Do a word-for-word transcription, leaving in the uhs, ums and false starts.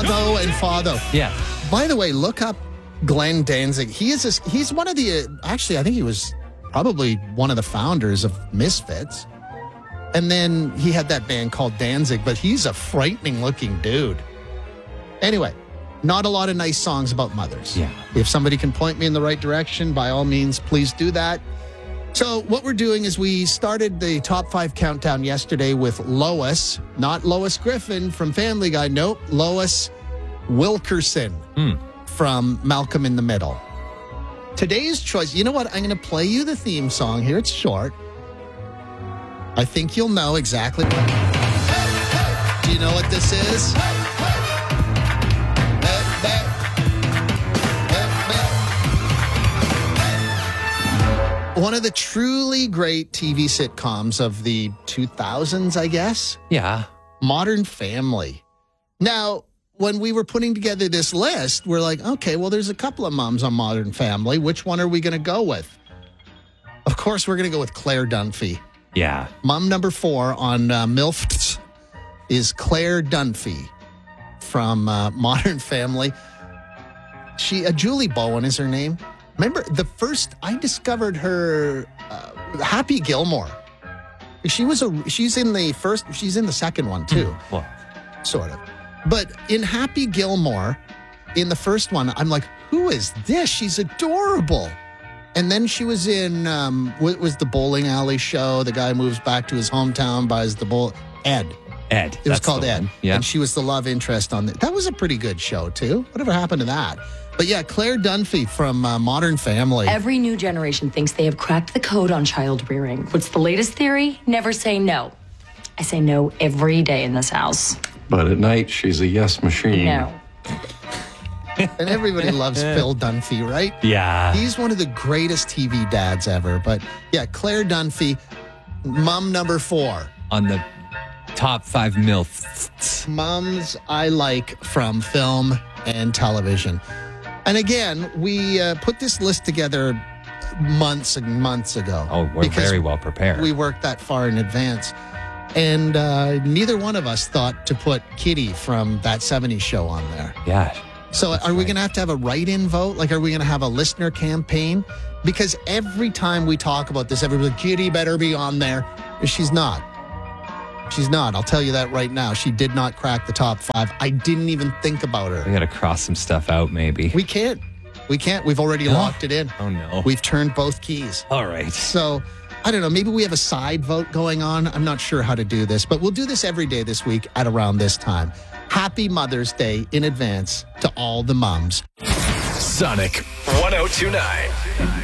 Mago and Fado. Yeah. By the way, look up Glenn Danzig. He is a, he's one of the, uh, actually, I think he was probably one of the founders of Misfits. And then he had that band called Danzig, but he's a frightening looking dude. Anyway, not a lot of nice songs about mothers. Yeah. If somebody can point me in the right direction, by all means, please do that. So what we're doing is we started the top five countdown yesterday with Lois, not Lois Griffin from Family Guy. Nope, Lois Wilkerson Mm. from Malcolm in the Middle. Today's choice, you know what? I'm going to play you the theme song here. It's short. I think you'll know exactly. Do you know what this is? One of the truly great T V sitcoms of the two thousands, I guess. Yeah. Modern Family. Now, when we were putting together this list, we're like, okay, well, there's a couple of moms on Modern Family. Which one are we going to go with? Of course, we're going to go with Claire Dunphy. Yeah. Mom number four on uh, MILF is Claire Dunphy from uh, Modern Family. She, uh, Julie Bowen is her name. Remember the first I discovered her, uh, Happy Gilmore. She was a. She's in the first. She's in the second one too. Well, Sort of. But in Happy Gilmore, in the first one, I'm like, who is this? She's adorable. And then she was in, um, what was the bowling alley show? The guy moves back to his hometown, buys the bowl. Ed. Ed. It was called Ed. One. Yeah. And she was the love interest on that. That was a pretty good show, too. Whatever happened to that? But yeah, Claire Dunphy from uh, Modern Family. Every new generation thinks they have cracked the code on child rearing. What's the latest theory? Never say no. I say no every day in this house. But at night, she's a yes machine. No. And everybody loves Phil Dunphy, right? Yeah. He's one of the greatest T V dads ever. But yeah, Claire Dunphy, mom number four. On the top five MILFs. Moms I like from film and television. And again, we uh, put this list together months and months ago. Oh, we're because very well prepared. We worked that far in advance. And uh, neither one of us thought to put Kitty from That seventies Show on there. Yeah. So are we right. going to have to have a write-in vote? Like, are we going to have a listener campaign? Because every time we talk about this, everybody's like, Kitty better be on there. She's not. She's not. I'll tell you that right now. She did not crack the top five. I didn't even think about her. We got to cross some stuff out, maybe. We can't. We can't. We've already No? locked it in. Oh, no. We've turned both keys. All right. So, I don't know. Maybe we have a side vote going on. I'm not sure how to do this, but we'll do this every day this week at around this time. Happy Mother's Day in advance to all the moms. Sonic one oh two nine.